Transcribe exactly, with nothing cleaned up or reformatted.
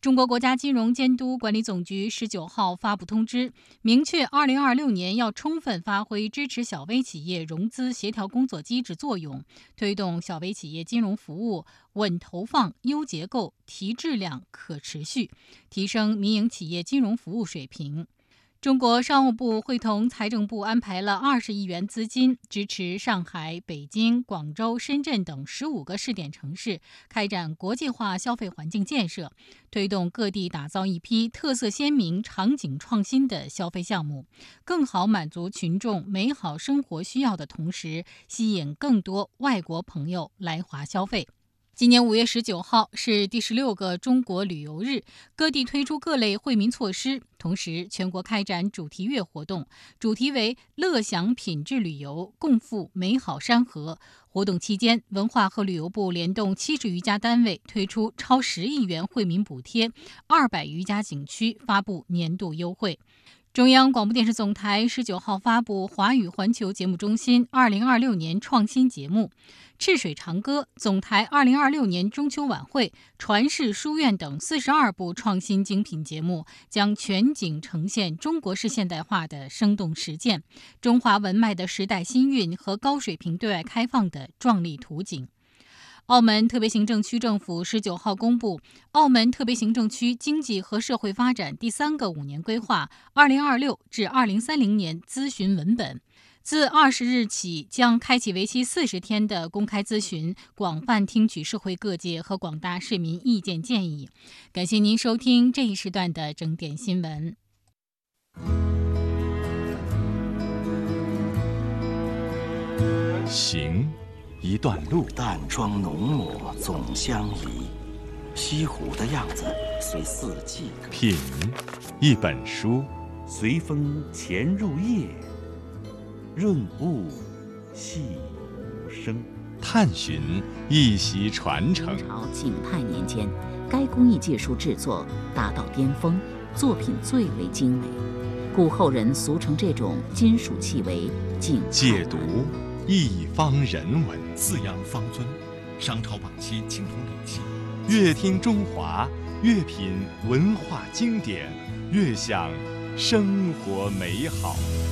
中国国家金融监督管理总局十九号发布通知，明确二零二六年要充分发挥支持小微企业融资协调工作机制作用，推动小微企业金融服务稳投放、优结构、提质量、可持续，提升民营企业金融服务水平。中国商务部会同财政部安排了二十亿元资金，支持上海、北京、广州、深圳等十五个试点城市开展国际化消费环境建设，推动各地打造一批特色鲜明、场景创新的消费项目，更好满足群众美好生活需要的同时，吸引更多外国朋友来华消费。今年五月十九号是第十六个中国旅游日，各地推出各类惠民措施，同时全国开展主题月活动，主题为乐享品质旅游，共赴美好山河。活动期间，文化和旅游部联动七十余家单位推出超十亿元惠民补贴，二百余家景区发布年度优惠。中央广播电视总台十九号发布华语环球节目中心二零二六年创新节目《赤水长歌》，总台二零二六年中秋晚会、传世书院等四十二部创新精品节目，将全景呈现中国式现代化的生动实践，中华文脉的时代新韵和高水平对外开放的壮丽图景。澳门特别行政区政府十九号公布澳门特别行政区经济和社会发展第三个五年规划二零二六至二零三零年咨询文本，自二十日起将开启为期四十天的公开咨询，广泛听取社会各界和广大市民意见建议。感谢您收听这一时段的整点新闻。 行一段路， 淡妆浓抹总相宜，西湖的样子随四季歌。 品一本书， 随风潜入夜，润物细无声。 探寻一席传承。 明朝景泰年间，该工艺技术制作达到巅峰，作品最为精美，故后人俗称这种金属器为景泰。 解读一方人文， 四羊方尊，商朝晚期青铜礼器。 越听中华，越品文化经典，越享生活美好。